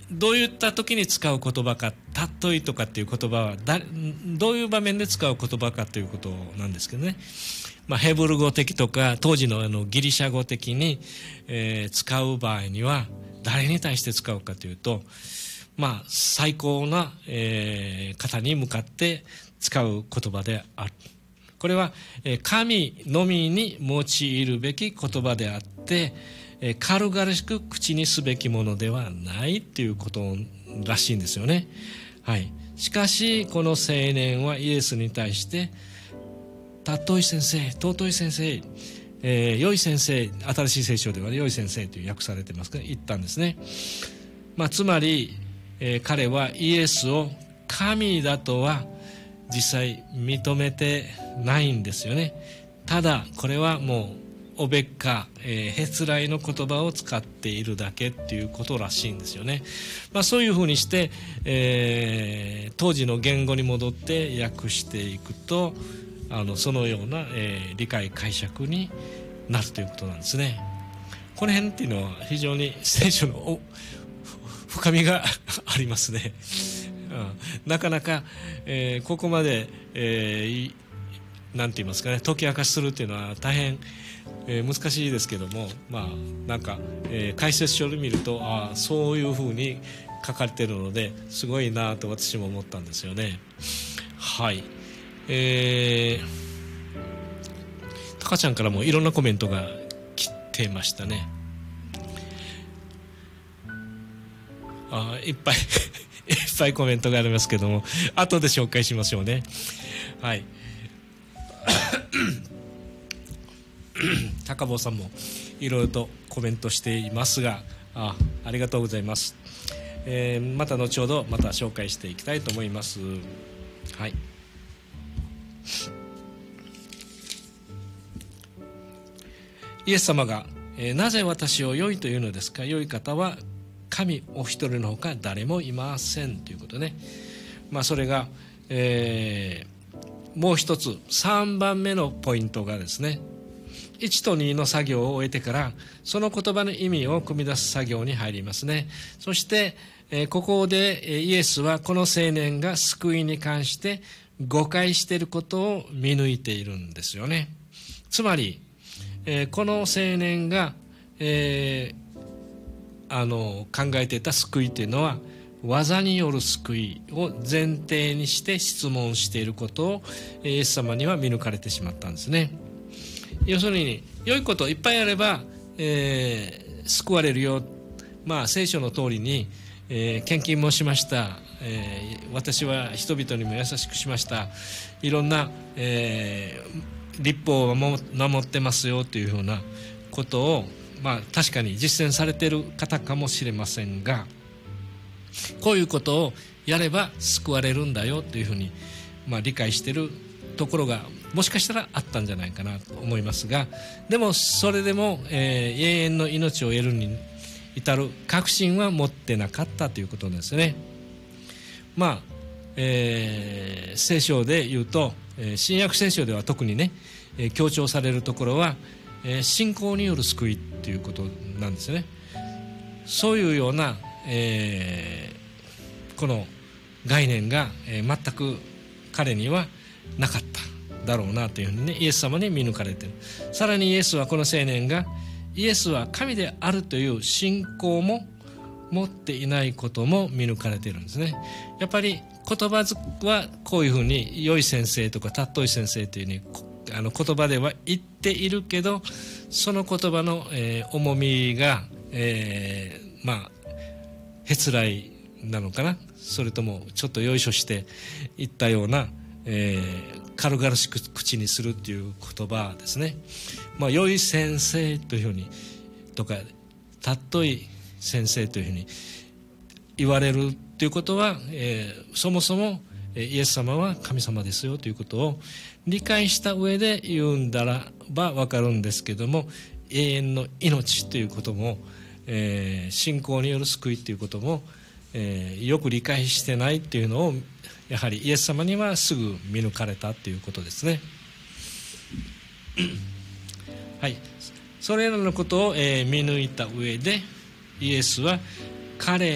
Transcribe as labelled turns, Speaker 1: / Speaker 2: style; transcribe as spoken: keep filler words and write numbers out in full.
Speaker 1: どういった時に使う言葉か、例えとかっていう言葉はだどういう場面で使う言葉かということなんですけどね、まあ、ヘブル語的とか当時 の, あのギリシャ語的に、えー、使う場合には誰に対して使うかというと、まあ、最高な、えー、方に向かって使う言葉である。これは、えー、神のみに用いるべき言葉であって軽々しく口にすべきものではないということらしいんですよね。はい。しかしこの青年はイエスに対して尊い先生、尊い先生、えー、良い先生、新しい聖書では良い先生という訳されてますが言ったんですね。まあ、つまり、えー、彼はイエスを神だとは実際認めてないんですよね。ただこれはもうおべっか、えー、へつらいの言葉を使っているだけっていうことらしいんですよね。まあ、そういうふうにして、えー、当時の言語に戻って訳していくとあのそのような、えー、理解解釈になるということなんですね。この辺っていうのは非常に聖書の深みがありますね。うん、なかなか、えー、ここまで、えー、なんて言いますかね、解き明かしするっていうのは大変えー、難しいですけども、まあなんか、えー、解説書で見るとあそういうふうに書かれているのですごいなと私も思ったんですよね。はい、えー、タカちゃんからもいろんなコメントが来てましたね。あいっぱいいっぱいコメントがありますけども後で紹介しましょうね。はい高坊さんもいろいろとコメントしていますが あ, ありがとうございます、えー、また後ほどまた紹介していきたいと思います。はい、イエス様が、えー、なぜ私を良いというのですか。良い方は神お一人のほか誰もいませんということね。まあ、それが、えー、もう一つさんばんめのポイントがですね、いちとにの作業を終えてからその言葉の意味を組み出す作業に入りますね。そして、えー、ここで、えー、イエスはこの青年が救いに関して誤解していることを見抜いているんですよね。つまり、えー、この青年が、えー、あの考えていた救いというのは技による救いを前提にして質問していることをイエス様には見抜かれてしまったんですね。要するに良いこといっぱいあれば、えー、救われるよ、まあ、聖書の通りに、えー、献金もしました、えー、私は人々にも優しくしました、いろんな、えー、律法を守ってますよというふうなことを、まあ、確かに実践されている方かもしれませんが、こういうことをやれば救われるんだよというふうに、まあ、理解しているところがもしかしたらあったんじゃないかなと思いますが、でもそれでも、えー、永遠の命を得るに至る確信は持ってなかったということですね。まあ、えー、聖書で言うと、えー、新約聖書では特にね、えー、強調されるところは、えー、信仰による救いということなんですね。そういうような、えー、この概念が、えー、全く彼にはなかっただろうなというふうにね、イエス様に見抜かれている。さらにイエスはこの青年がイエスは神であるという信仰も持っていないことも見抜かれているんですね。やっぱり言葉はこういうふうに良い先生とか尊い先生というふうにあの言葉では言っているけど、その言葉の、えー、重みが、えー、まあへつらいなのかな、それともちょっとよいしょして言ったような、えー、軽々しく口にするっていう言葉ですね。まあ、良い先生というふうにとか尊い先生というふうに言われるということは、えー、そもそもイエス様は神様ですよということを理解した上で言うんだらば分かるんですけども、永遠の命ということも、えー、信仰による救いということも、えー、よく理解してないというのをやはりイエス様にはすぐ見抜かれたということですね。はい、それらのことを、えー、見抜いた上でイエスは彼